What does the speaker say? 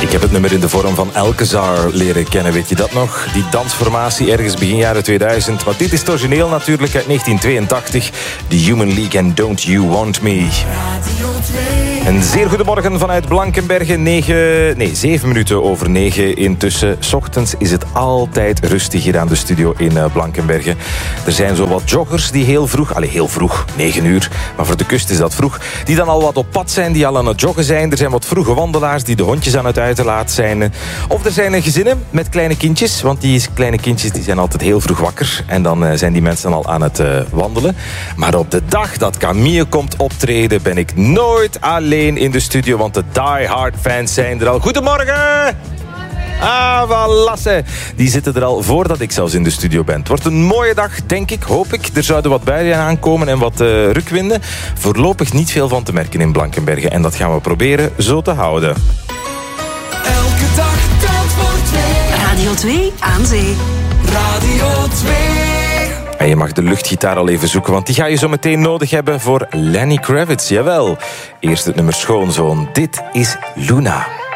Ik heb het nummer in de vorm van Alcazar leren kennen, weet je dat nog? Die dansformatie ergens begin jaren 2000. Maar dit is het origineel natuurlijk uit 1982. The Human League and Don't You Want Me. Een zeer goedemorgen vanuit Blankenberge. 7 minuten over 9 intussen. 's Ochtends is het altijd rustig hier aan de studio in Blankenberge. Er zijn zo wat joggers die heel vroeg, 9 uur, maar voor de kust is dat vroeg, die dan al wat op pad zijn, die al aan het joggen zijn. Er zijn wat vroege wandelaars die de hondjes aan het uitlaten zijn. Of er zijn gezinnen met kleine kindjes, want die kleine kindjes die zijn altijd heel vroeg wakker. En dan zijn die mensen al aan het wandelen. Maar op de dag dat Camille komt optreden, ben ik nooit alleen in de studio, want de die-hard fans zijn er al. Goedemorgen! Ah, Wallasse. Die zitten er al voordat ik zelfs in de studio ben. Het wordt een mooie dag, denk ik, hoop ik. Er zouden wat buien aankomen en wat rukwinden. Voorlopig niet veel van te merken in Blankenberge. En dat gaan we proberen zo te houden. Elke dag telt voor 2. Radio 2 aan zee. Radio 2. En je mag de luchtgitaar al even zoeken, want die ga je zo meteen nodig hebben voor Lenny Kravitz. Jawel. Eerst het nummer Schoonzoon. Dit is Luna.